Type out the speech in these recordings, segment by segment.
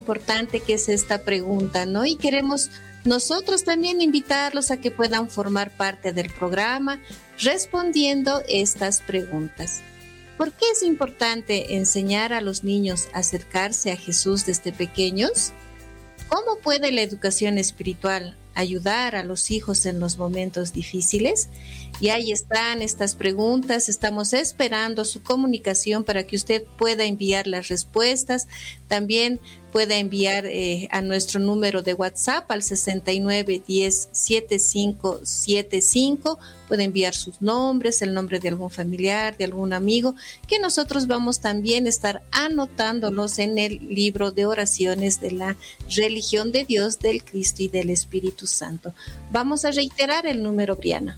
importante que es esta pregunta, ¿no? Y queremos nosotros también invitarlos a que puedan formar parte del programa respondiendo estas preguntas. ¿Por qué es importante enseñar a los niños a acercarse a Jesús desde pequeños? ¿Cómo puede la educación espiritual ayudar a los hijos en los momentos difíciles? Y ahí están estas preguntas. Estamos esperando su comunicación para que usted pueda enviar las respuestas. También puede enviar a nuestro número de WhatsApp al 69107575. Puede enviar sus nombres, el nombre de algún familiar, de algún amigo, que nosotros vamos también a estar anotándolos en el libro de oraciones de la religión de Dios, del Cristo y del Espíritu Santo. Vamos a reiterar el número, Briana.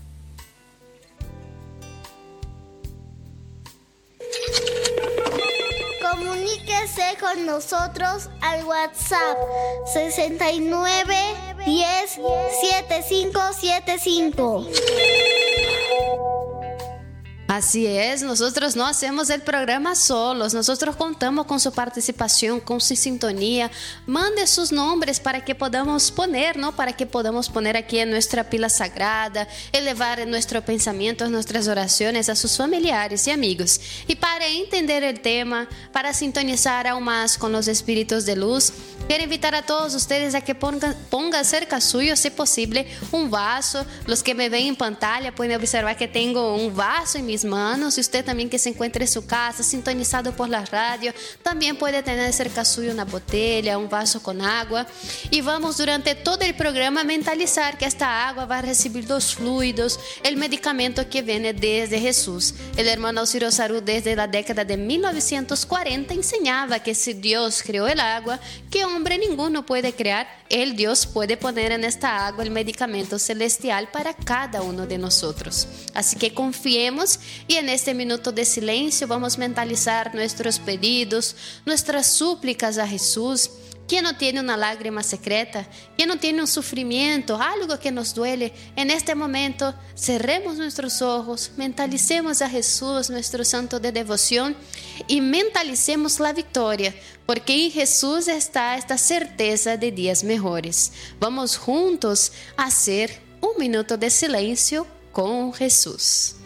Comuníquese con nosotros al WhatsApp 69 10 7575. Así es, nosotros no hacemos el programa solos, nosotros contamos con su participación, con su sintonía. Mande sus nombres para que podamos poner, ¿no? Para que podamos poner aquí en nuestra pila sagrada, elevar nuestros pensamientos, nuestras oraciones a sus familiares y amigos. Y para entender el tema, para sintonizar aún más con los espíritus de luz, quiero invitar a todos ustedes a que pongan cerca suyo, si posible, un vaso. Los que me ven en pantalla pueden observar que tengo un vaso en mis manos. Y usted también que se encuentre en su casa, sintonizado por la radio, también puede tener cerca suyo una botella, un vaso con agua. Y vamos durante todo el programa a mentalizar que esta agua va a recibir los fluidos, el medicamento que viene desde Jesús. El hermano Alciro Sarú desde la década de 1940 enseñaba que si Dios creó el agua, que hombre ninguno puede crear, el Dios puede poner en esta agua el medicamento celestial para cada uno de nosotros. Así que confiemos y en este minuto de silencio vamos a mentalizar nuestros pedidos, nuestras súplicas a Jesús. ¿Quién no tiene una lágrima secreta? ¿Quién no tiene un sufrimiento, algo que nos duele? En este momento, cerremos nuestros ojos, mentalicemos a Jesús, nuestro santo de devoción, y mentalicemos la victoria, porque en Jesús está esta certeza de días mejores. Vamos juntos a hacer un minuto de silencio con Jesús.